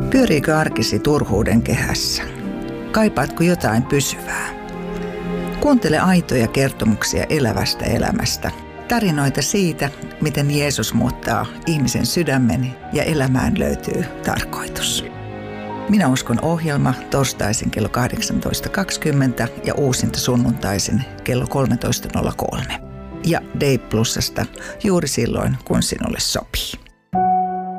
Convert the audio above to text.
Pyöriikö arkisi turhuuden kehässä? Kaipaatko jotain pysyvää? Kuuntele aitoja kertomuksia elävästä elämästä. Tarinoita siitä, miten Jeesus muuttaa ihmisen sydämen ja elämään löytyy tarkoitus. Minä uskon -ohjelma torstaisin kello 18.20 ja uusinta sunnuntaisin kello 13.03. Ja Day Plusasta juuri silloin, kun sinulle sopii.